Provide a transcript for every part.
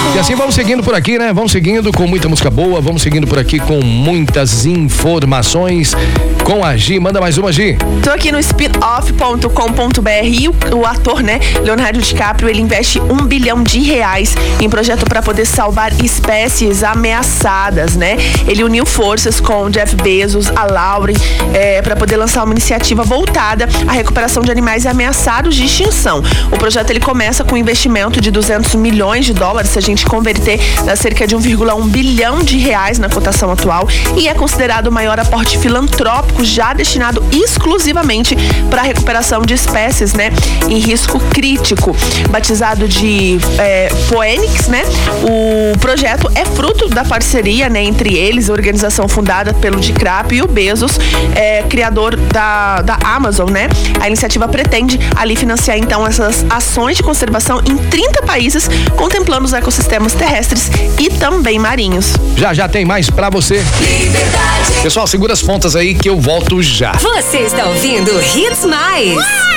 E assim vamos seguindo por aqui, né? Vamos seguindo com muita música boa, vamos seguindo por aqui com muitas informações com a Gi. Manda mais uma, Gi. Tô aqui no spinoff.com.br e o ator, né, Leonardo DiCaprio, ele investe R$1 bilhão em projeto para poder salvar espécies ameaçadas, né? Ele uniu forças com Jeff Bezos, a Lauren, para poder lançar uma iniciativa voltada à recuperação de animais ameaçados de extinção. O projeto ele começa com um investimento de $200 milhões, se a gente converter, dá cerca de R$1,1 bilhão na cotação atual, e é considerado o maior aporte filantrópico já destinado exclusivamente para a recuperação de espécies, né, em risco crítico. Batizado de Phoenix, né? O projeto é fruto da parceria, né, entre eles, a organização fundada pelo DiCaprio e o Bezos, criador da Amazon, né? A iniciativa pretende ali financiar então essas ações de conservação em 30 países, contemplando os ecossistemas terrestres e também marinhos. Já tem mais pra você. Liberdade. Pessoal, segura as pontas aí que eu volto já. Você está ouvindo Hits Mais.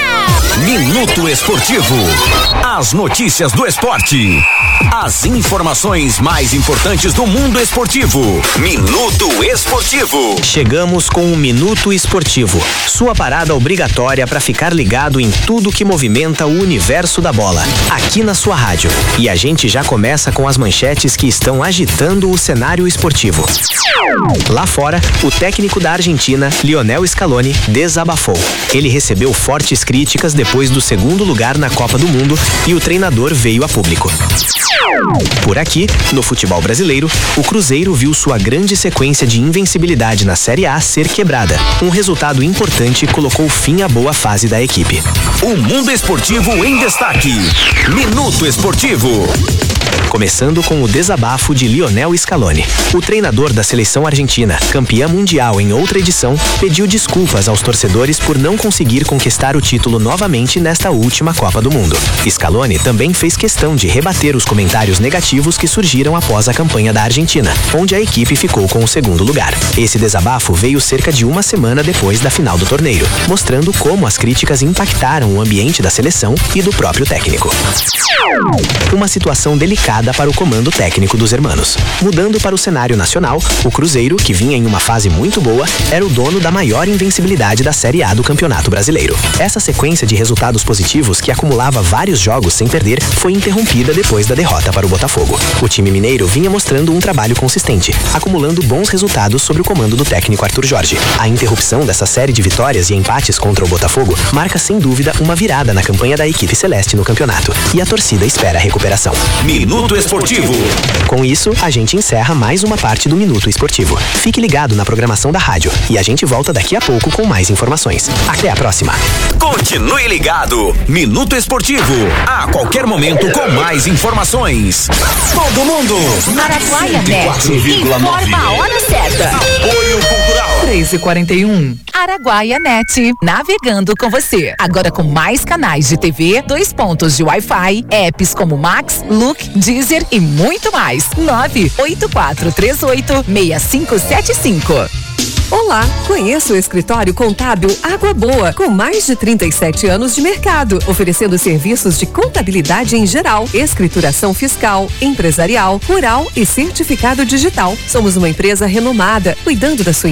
Minuto Esportivo. As notícias do esporte. As informações mais importantes do mundo esportivo. Minuto Esportivo. Chegamos com o Minuto Esportivo. Sua parada obrigatória para ficar ligado em tudo que movimenta o universo da bola. Aqui na sua rádio. E a gente já começa com as manchetes que estão agitando o cenário esportivo. Lá fora, o técnico da Argentina, Lionel Scaloni, desabafou. Ele recebeu fortes críticas depois do segundo lugar na Copa do Mundo e o treinador veio a público. Por aqui, no futebol brasileiro, o Cruzeiro viu sua grande sequência de invencibilidade na Série A ser quebrada. Um resultado importante colocou fim à boa fase da equipe. O mundo esportivo em destaque. Minuto Esportivo. Começando com o desabafo de Lionel Scaloni. O treinador da seleção argentina, campeã mundial em outra edição, pediu desculpas aos torcedores por não conseguir conquistar o título novamente nesta última Copa do Mundo. Scaloni também fez questão de rebater os comentários negativos que surgiram após a campanha da Argentina, onde a equipe ficou com o segundo lugar. Esse desabafo veio cerca de uma semana depois da final do torneio, mostrando como as críticas impactaram o ambiente da seleção e do próprio técnico. Uma situação delicada para o comando técnico dos hermanos. Mudando para o cenário nacional, o Cruzeiro, que vinha em uma fase muito boa, era o dono da maior invencibilidade da Série A do Campeonato Brasileiro. Essa sequência de resultados positivos, que acumulava vários jogos sem perder, foi interrompida depois da derrota para o Botafogo. O time mineiro vinha mostrando um trabalho consistente, acumulando bons resultados sob o comando do técnico Arthur Jorge. A interrupção dessa série de vitórias e empates contra o Botafogo marca sem dúvida uma virada na campanha da equipe celeste no campeonato, e a torcida espera a recuperação. Minuto Esportivo. Com isso, a gente encerra mais uma parte do Minuto Esportivo. Fique ligado na programação da rádio e a gente volta daqui a pouco com mais informações. Até a próxima. Continue ligado. Minuto Esportivo. A qualquer momento com mais informações. Todo mundo. Araguaia Net. Informa a hora certa. Apoio Cultural. 3h41. Araguaia Net. Navegando com você. Agora com mais canais de TV, 2 pontos de Wi-Fi, apps como Max, Look, Deezer e muito mais. 984386575. Olá, conheço o escritório contábil Água Boa, com mais de 37 anos de mercado, oferecendo serviços de contabilidade em geral, escrituração fiscal, empresarial, rural e certificado digital. Somos uma empresa renomada, cuidando da sua